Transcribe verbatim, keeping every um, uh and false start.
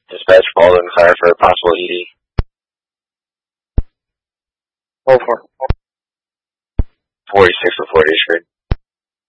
Dispatch Baldwin Fire for a possible E D. Oh, four. forty-six to forty, Street.